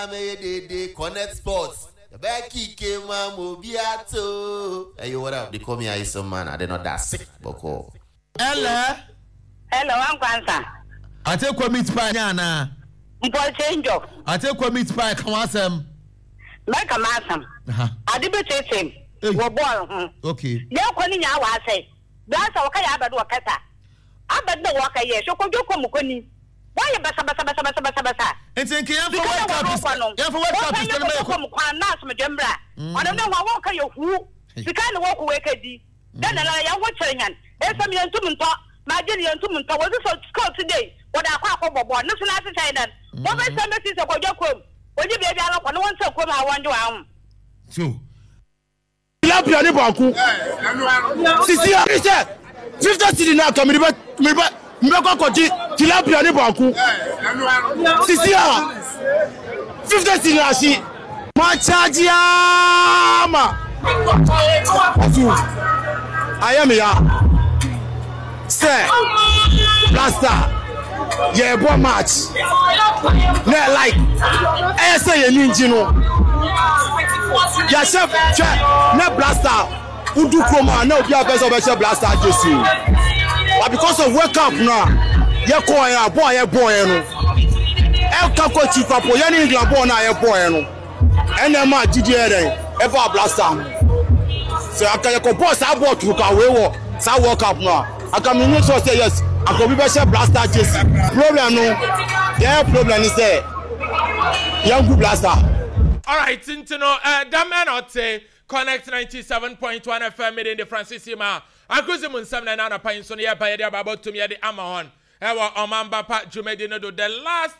me de Connect Sports. Becky came Mobiato. Hey, what up? They call me Isom man. I did not that sick. Boko. Hello, I'm Kwanza. I take a meat pie now. Change up. I take a meat pie. Come on, Sam. Like a massam. I didn't say him. Okay. You're calling your I say. That's okay. I bet what Kata. I bet the walker, yes. You could do Komukuni. Why you basa? And think you have to work up. You have to work up. I don't know what walker you who. You can't walk away. Then I am watching. There's some young woman talk. My young woman talk. Was this school today? What I call for boy. Listen, I say that. What my son is about your home. When you be out on one so come, I want you out. So. Tilapia ni banku. Sisi ya Richard. 50 cedi na kamiri ba mbeko koji tilapia ni banku. Sisi ya 50 cedi na si. Machaji ama. Ayami ya. Say. Blaster. Yeah, boy match. Ne like. Say ye ninja no. Ya chef ne blaster. Udu Kroma na obi abeza obe blaster jesu. But because of wake up now, ye ko ya boy no. El kako chief apo ye ni England boy na ye boy no. NMA GDR e for blaster. So akaye ko boss abo tru ka we wo. Sa work up now. Aka me make sure say yes. Aka be share blaster jesu. Problem no. Yeah, problem is there. Young blaster. All right, Tintino, that man ought say Connect 97.1 FM in the Francisima. Akuzimun 7 pints on the Bayada about to me at the Amahon. Ewa Omamba Pat Jumedino do the last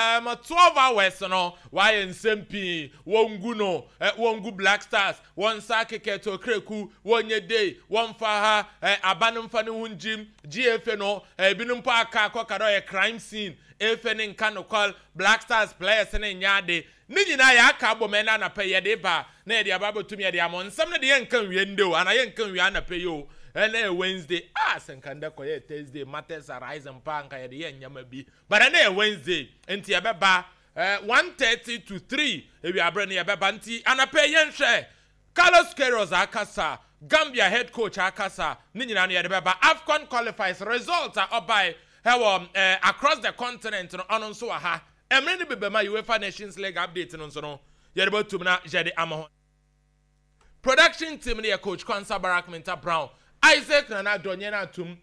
12 hours no why in Sempi Wonguno Wongu Black Stars one Sake to Kreku 1 day 1 Faha Abanum Fanu Hunjim GFNO Binum Parka Kokado crime scene Efenin Kano call Black Stars players in Yade Nina ya kabo mena na pay de ba na de ababo to me de amon some de yankan wiendo and I yankan wi ana pay yo and Wednesday senkanda koye Thursday matters arise and panka de yanyama bi but na Wednesday enti abeba 1:30 to 3 e wi abrani abeba nti ana pay yenhwe Carlos Queiroz akasa Gambia head coach akasa nina na de beba AFCON qualifies results are by across the continent no onon so aha Emre Bebema UEFA Nations League update no so no yerebo tumna jede amahon production team ne coach Kwanza Barak Minta Brown Isaac Nana Donyena tum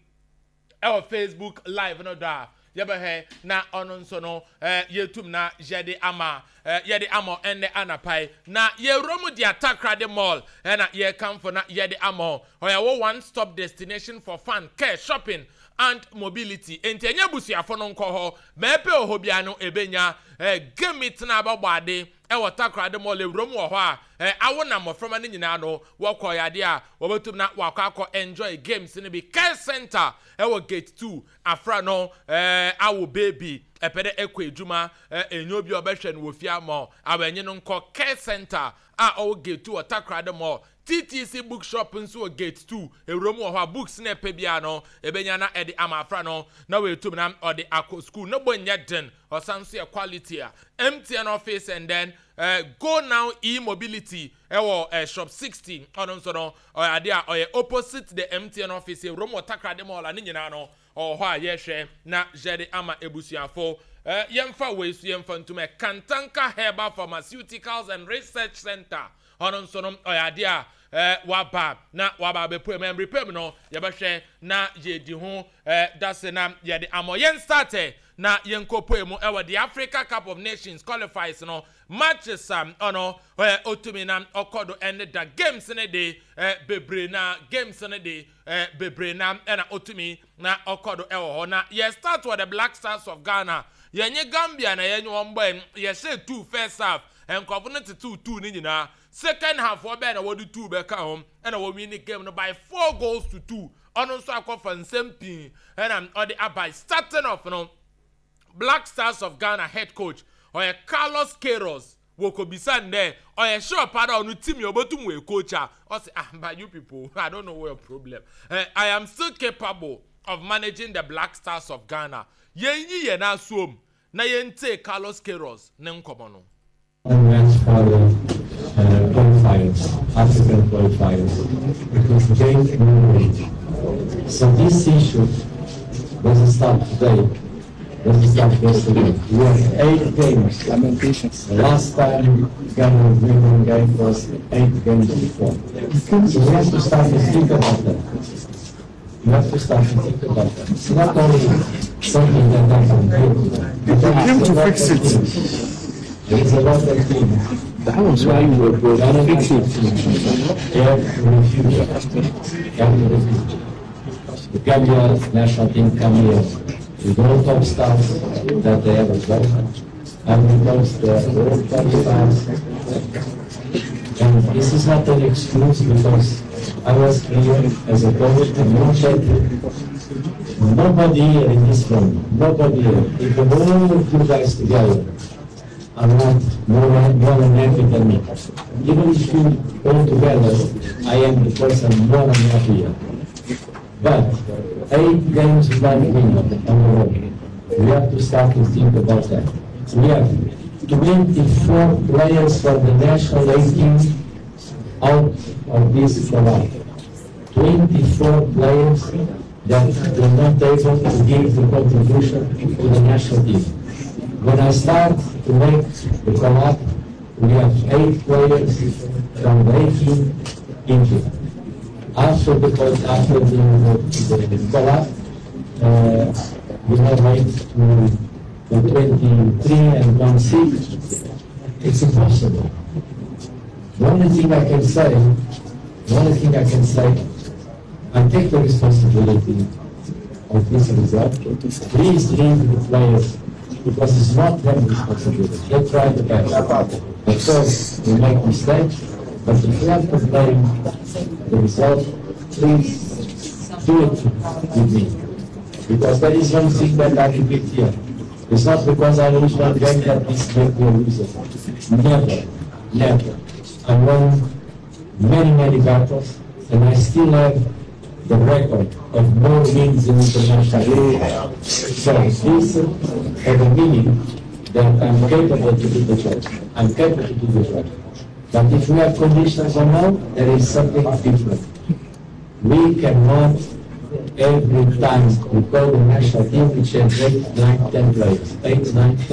Facebook live no da yebe na onon so no yetum na jede ama yede amo ende anapai na ye romu di attack the mall na ye come for na yede amo oya one stop destination for fun care shopping and mobility entenye busuafo no nko ho mepe ohobia no ebenya game it na ababade e watakra de mole rom wo ho a awona moframa ni nyina no wokọ yade a wobetum na wakọ enjoy games ni bi care center e wo gate 2 afra no awo baby epede ekọ eduma enyobi obehwe no wofia mo awenye no nko care center a o gate 2 watakra de mall TTC bookshop nso gate 2 ewromu ho books na pebia no ebenya na edi amafra no na we tum na odi akọ school no bonya den osanso e quality a MTN office and then go now e-mobility ewo shop 60 ono so no ade a opposite the MTN office ewromu takra de mall ani nyina no ho a yehwe na jede ama ebusuafo yemfa wesu yemfa ntume Kantanka Herbal Pharmaceuticals and Research Center ono so no ade a waba na waba be memory pem no yebehwe na yedi ho dase na yede amoyen starte na yenkopo emu ewa the Africa Cup of Nations qualifies no matches ono otumi na okodo end the games ne de bebre na games ne de bebre na na otumi na okodo ewo ho na ye start with the Black Stars of Ghana yenye Gambia na yenye wombo ye say 2 first half and covenant 2-2 ni nyina second half we be na wodu 2 be ka hom and we win the game no by 4 goals to 2 ono so akofa nsempin and odi abai starting off no Black Stars of Ghana head coach or Carlos Queiroz wokobisa nde or sure pada onu team yobotum we coach or say but you people I don't know what your problem I am still capable of managing the Black Stars of Ghana yenyi ye na suom na yente Carlos Queiroz ne nkomo no match for the qualifiers, African qualifiers. It was Jake Murray. So this issue doesn't start today. Doesn't start yesterday. We have 8 games. The last time Ghana was winning game was 8 games before. So we have to start to think about that. You have to start to think about that. It's not only something that I can do. They came to fix it. It's a lot of things. That was why you were going to fix it. The Gambia national team come here with all top stars that they have as well. And because they're all qualifiers. And this is not an excuse because I was here as a coach and nobody here in this room, nobody here, if all of you guys together are not more than happy than me. Even if you all together, I am the person more than happy here. But 8 games without winning on the road. We have to start to think about that. We have 24 players from the national 18 out of this format. 24 players that were not able to give the contribution to the national team. When I start to make the call-up, we have 8 players from the 18 into. After the call-up, we have 8 to 23 and 1-6. It's impossible. The only thing I can say, I take the responsibility of this result. Please leave the players because it's not their responsibility. They try the best. Of course, we make mistakes, but if you have to blame the result, please do it with me. Because there is one thing that I repeat here. It's not because I lose one game that this make me a loser. Never, never. I won many battles, and I still have the record of more wins in international league. So this has a meaning that I'm capable to do the job. I'm capable to do the job. But if we have conditions or not, there is something different. We cannot every time we call the national team, we change 8, 9, 10 players. 8, 9, 10.